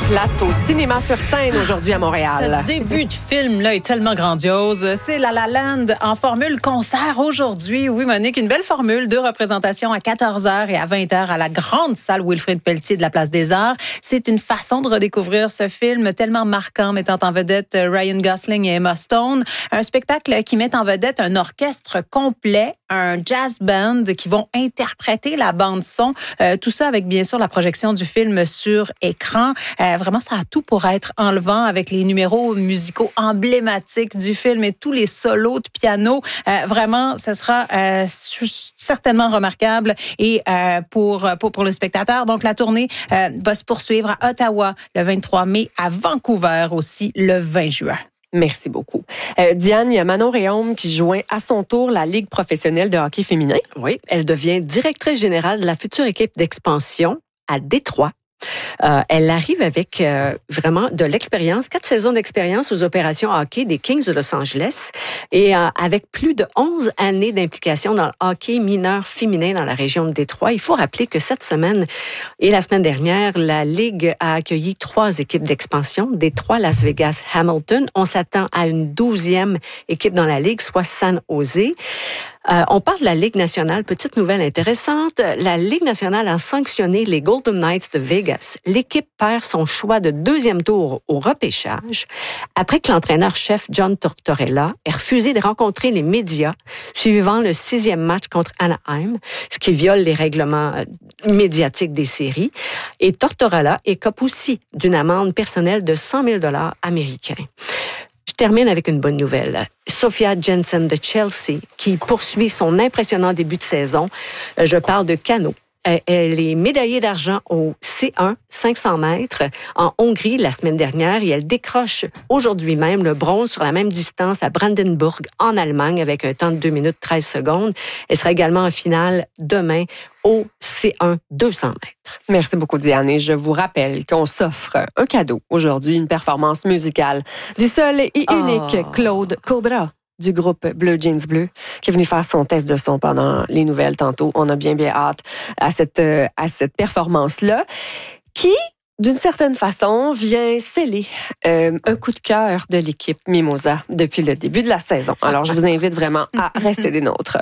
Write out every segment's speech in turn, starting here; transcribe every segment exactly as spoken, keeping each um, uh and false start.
Place au cinéma sur scène aujourd'hui à Montréal. Ce début de film-là est tellement grandiose. C'est La La Land en formule concert aujourd'hui. Oui, Monique, une belle formule. Deux représentations à quatorze heures et à vingt heures à la grande salle Wilfrid Pelletier de la Place des Arts. C'est une façon de redécouvrir ce film tellement marquant, mettant en vedette Ryan Gosling et Emma Stone. Un spectacle qui met en vedette un orchestre complet, un jazz band qui vont interpréter la bande-son. Euh, tout ça avec, bien sûr, la projection du film sur écran. Euh, vraiment, ça a tout pour être enlevant avec les numéros musicaux emblématiques du film et tous les solos de piano. Euh, vraiment, ce sera euh, certainement remarquable et euh, pour, pour, pour le spectateur. Donc, la tournée euh, va se poursuivre à Ottawa le vingt-trois mai, à Vancouver aussi le vingt juin. Merci beaucoup. Euh, Diane, il y a Manon Réaume qui joint à son tour la Ligue professionnelle de hockey féminin. Oui, elle devient directrice générale de la future équipe d'expansion à Détroit. Euh, elle arrive avec euh, vraiment de l'expérience, quatre saisons d'expérience aux opérations hockey des Kings de Los Angeles et euh, avec plus de onze années d'implication dans le hockey mineur féminin dans la région de Détroit. Il faut rappeler que cette semaine et la semaine dernière, la Ligue a accueilli trois équipes d'expansion, Détroit, Las Vegas, Hamilton. On s'attend à une douzième équipe dans la Ligue, soit San Jose. Euh, on parle de la Ligue nationale. Petite nouvelle intéressante. La Ligue nationale a sanctionné les Golden Knights de Vegas. L'équipe perd son choix de deuxième tour au repêchage après que l'entraîneur-chef John Tortorella ait refusé de rencontrer les médias suivant le sixième match contre Anaheim, ce qui viole les règlements médiatiques des séries. Et Tortorella écope aussi d'une amende personnelle de cent mille dollars américains. Je termine avec une bonne nouvelle. Sophia Jensen de Chelsea, qui poursuit son impressionnant début de saison. Je parle de canot. Elle est médaillée d'argent au C un cinq cents mètres en Hongrie la semaine dernière et elle décroche aujourd'hui même le bronze sur la même distance à Brandenburg en Allemagne avec un temps de deux minutes treize secondes. Elle sera également en finale demain au C un deux cents mètres. Merci beaucoup, Diane. Et je vous rappelle qu'on s'offre un cadeau aujourd'hui, une performance musicale du seul et unique oh. Claude Cobra du groupe Bleu Jeans Bleu, qui est venu faire son test de son pendant les nouvelles tantôt. On a bien, bien hâte à cette, euh, à cette performance-là, qui, d'une certaine façon, vient sceller euh, un coup de cœur de l'équipe Mimosa depuis le début de la saison. Alors, je vous invite vraiment à rester des nôtres.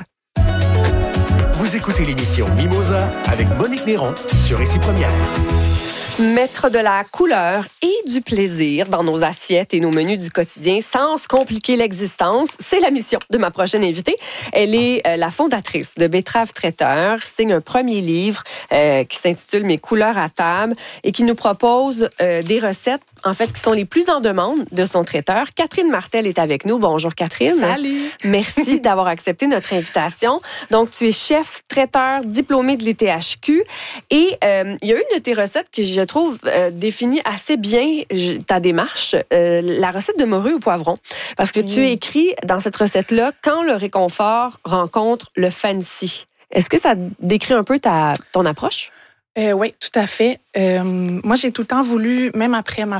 Vous écoutez l'émission Mimosa avec Monique Néron sur Ici Première. Mettre de la couleur et du plaisir dans nos assiettes et nos menus du quotidien sans se compliquer l'existence, c'est la mission de ma prochaine invitée. Elle est euh, la fondatrice de Betterave Traiteur, signe un premier livre euh, qui s'intitule « Mes couleurs à table » et qui nous propose euh, des recettes en fait, qui sont les plus en demande de son traiteur. Catherine Martel est avec nous. Bonjour, Catherine. Salut. Merci d'avoir accepté notre invitation. Donc, tu es chef traiteur diplômé de l'E T H Q et euh, il y a une de tes recettes qui, je trouve, euh, définit assez bien je, ta démarche, euh, la recette de morue au poivron. Parce que mmh. tu écris dans cette recette-là « Quand le réconfort rencontre le fancy ». Est-ce que ça décrit un peu ta, ton approche? Euh, oui, tout à fait. Euh, moi, j'ai tout le temps voulu, même après ma